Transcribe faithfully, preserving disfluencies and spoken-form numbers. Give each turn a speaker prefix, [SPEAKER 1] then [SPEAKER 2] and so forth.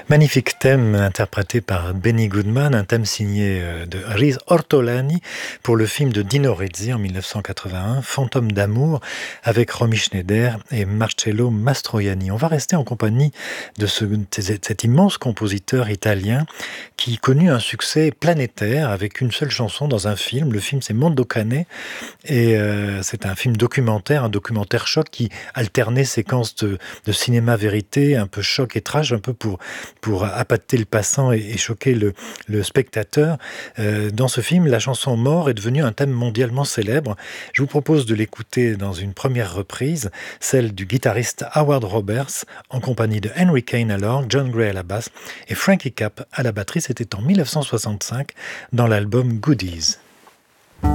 [SPEAKER 1] Magnifique thème interprété par Benny Goodman, un thème signé euh, de Riz Ortolani pour le film de Dino Risi en mille neuf cent quatre-vingt-un, Fantôme d'amour, avec Romy Schneider et Marcello Mastroianni. On va rester en compagnie de ce, cet immense compositeur italien qui connut un succès planétaire avec une seule chanson dans un film. Le film, c'est Mondo Cane, et euh, c'est un film documentaire, un documentaire choc qui alternait séquences de, de cinéma vérité, un peu choc et trash, un peu pour pour appâter le passant et, et choquer le, le spectateur. Euh, dans ce film, la chanson Mort est devenue un thème mondialement célèbre. Je vous propose de l'écouter dans une première reprise, celle du guitariste Howard Roberts, en compagnie de Henry Kane à l'orgue, John Gray à la basse et Frankie Capp à la batterie. C'était en mille neuf cent soixante-cinq dans l'album Goodies.